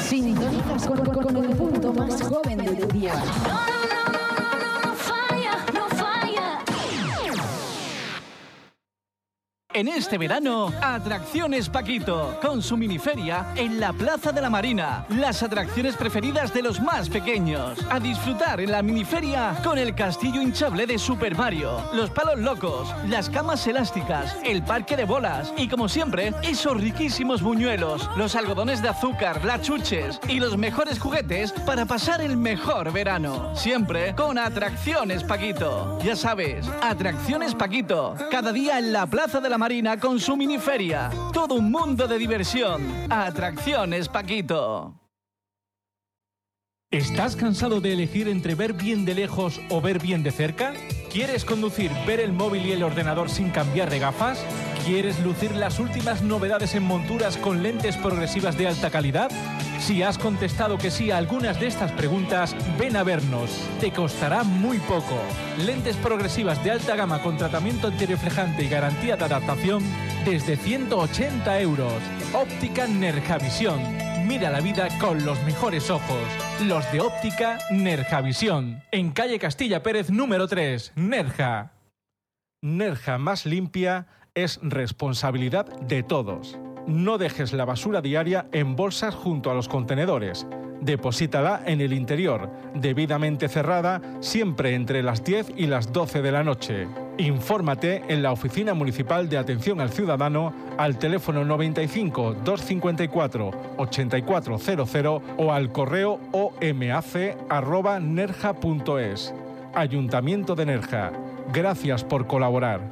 Sintonizas con el punto más joven de tu día. En este verano, Atracciones Paquito, con su miniferia en la Plaza de la Marina. Las atracciones preferidas de los más pequeños. A disfrutar en la miniferia con el castillo hinchable de Super Mario, los palos locos, las camas elásticas, el parque de bolas y, como siempre, esos riquísimos buñuelos, los algodones de azúcar, las chuches y los mejores juguetes para pasar el mejor verano. Siempre con Atracciones Paquito. Ya sabes, Atracciones Paquito, cada día en la Plaza de la Marina con su miniferia. Todo un mundo de diversión. Atracciones Paquito. ¿Estás cansado de elegir entre ver bien de lejos o ver bien de cerca? ¿Quieres conducir, ver el móvil y el ordenador sin cambiar de gafas? ¿Quieres lucir las últimas novedades en monturas con lentes progresivas de alta calidad? Si has contestado que sí a algunas de estas preguntas, ven a vernos. Te costará muy poco. Lentes progresivas de alta gama con tratamiento antirreflejante y garantía de adaptación desde 180 euros. Óptica Nerjavisión. Mira la vida con los mejores ojos. Los de Óptica Nerjavisión. En calle Castilla Pérez número 3, Nerja. Nerja más limpia es responsabilidad de todos. No dejes la basura diaria en bolsas junto a los contenedores. Deposítala en el interior, debidamente cerrada, siempre entre las 10 y las 12 de la noche. Infórmate en la Oficina Municipal de Atención al Ciudadano al teléfono 95 254 8400 o al correo omac@nerja.es. Ayuntamiento de Nerja. Gracias por colaborar.